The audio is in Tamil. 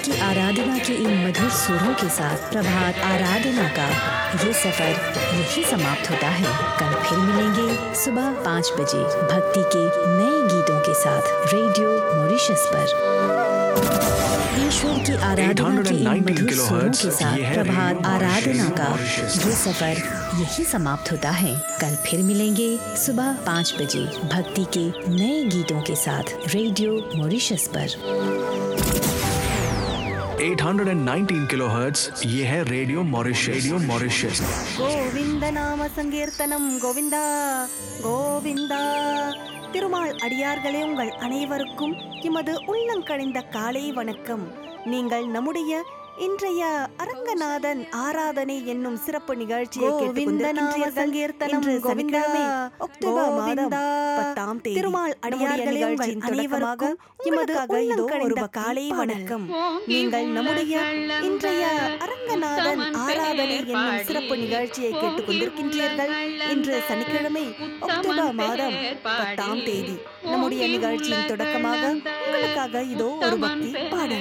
की आराधना के इन मधुर सुरों के साथ प्रभात आराधना का ये सफर यही समाप्त होता है। कल फिर मिलेंगे सुबह 5 बजे भक्ति के नए गीतों के साथ रेडियो मॉरिशस पर। ईश्वर की आराधना के इन 819 मधुर सुरों किलोहर्ट्ज़, के साथ ये है प्रभात रेडियो आराधना का मॉरिशस। ये सफर यही समाप्त होता है। कल फिर मिलेंगे सुबह 5 बजे भक्ति के नए गीतों के साथ रेडियो मॉरिशस पर। 819 किलोहर्ट्ज़, ये है रेडियो मॉरिशस। கோவிந்த நாம சங்கீர்த்தனம் கோவிந்தா கோவிந்தா. திருமால் அடியார்களே, உங்கள் அனைவருக்கும் எமது உள்ளங்கனிந்த காலை வணக்கம். நீங்கள் நம்முடைய இன்றைய அரங்கநாதன் ஆராதனை என்னும் சிறப்பு நிகழ்ச்சியை அக்டோபர் மாதம் 10ஆம் தேதி திருமால் அடியார்களே, உங்கள் அனைவருக்கும் எமது உள்ளங்கனிந்த காலை வணக்கம். நீங்கள் நம்முடைய இன்றைய அரங்கநாதன் ஆராதனை என்னும் சிறப்பு நிகழ்ச்சியை கேட்டுக்கொண்டிருக்கின்றீர்கள். இன்று சனிக்கிழமை அக்டோபர் மாதம் 10ஆம் தேதி நம்முடைய நிகழ்ச்சியின் தொடக்கமாக உங்களுக்காக இதோ ஒரு பக்தி பாடல்.